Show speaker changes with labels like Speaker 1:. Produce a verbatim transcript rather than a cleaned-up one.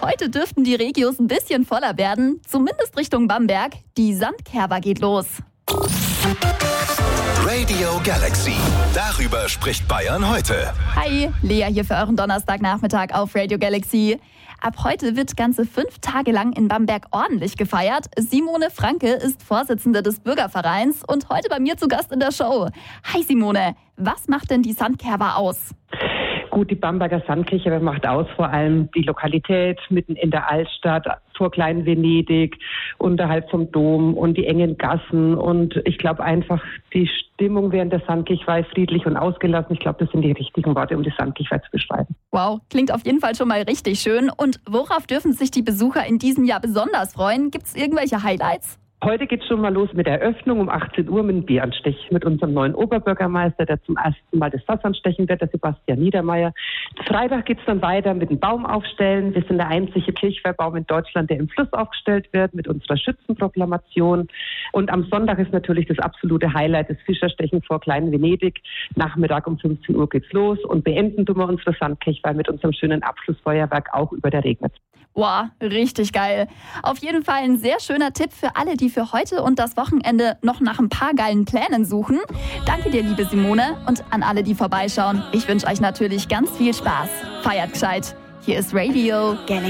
Speaker 1: Heute dürften die Regios ein bisschen voller werden, zumindest Richtung Bamberg. Die Sandkerber geht los.
Speaker 2: Radio Galaxy. Darüber spricht Bayern heute.
Speaker 1: Hi, Lea hier für euren Donnerstagnachmittag auf Radio Galaxy. Ab heute wird ganze fünf Tage lang in Bamberg ordentlich gefeiert. Simone Franke ist Vorsitzende des Bürgervereins und heute bei mir zu Gast in der Show. Hi Simone, was macht denn die Sandkerber aus?
Speaker 3: Gut, die Bamberger Sandkirche macht aus vor allem die Lokalität mitten in der Altstadt, vor Klein-Venedig, unterhalb vom Dom und die engen Gassen. Und ich glaube einfach, die Stimmung während der Sandkirchweih friedlich und ausgelassen. Ich glaube, das sind die richtigen Worte, um die Sandkirchweih zu beschreiben.
Speaker 1: Wow, klingt auf jeden Fall schon mal richtig schön. Und worauf dürfen sich die Besucher in diesem Jahr besonders freuen? Gibt es irgendwelche Highlights?
Speaker 3: Heute geht es schon mal los mit der Eröffnung um achtzehn Uhr mit dem Bieranstich mit unserem neuen Oberbürgermeister, der zum ersten Mal das Fass anstechen wird, der Sebastian Niedermeyer. Freitag geht es dann weiter mit dem Baum aufstellen. Wir sind der einzige Kirchweihbaum in Deutschland, der im Fluss aufgestellt wird, mit unserer Schützenproklamation. Und am Sonntag ist natürlich das absolute Highlight, das Fischerstechen vor Klein-Venedig. Nachmittag um fünfzehn Uhr geht's los und beenden tun wir unsere Sandkirchweih mit unserem schönen Abschlussfeuerwerk auch über der Regnitz.
Speaker 1: Wow, richtig geil. Auf jeden Fall ein sehr schöner Tipp für alle, die für heute und das Wochenende noch nach ein paar geilen Plänen suchen. Danke dir, liebe Simone, und an alle, die vorbeischauen. Ich wünsche euch natürlich ganz viel Spaß. Feiert gescheit. Hier ist Radio Galaxy.